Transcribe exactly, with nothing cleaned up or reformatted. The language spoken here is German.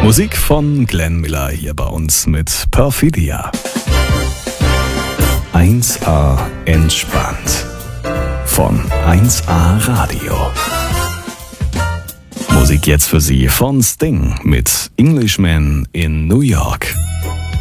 Musik von Glenn Miller hier bei uns mit Perfidia. eins A entspannt von eins A Radio. Musik jetzt für Sie von Sting mit Englishman in New York.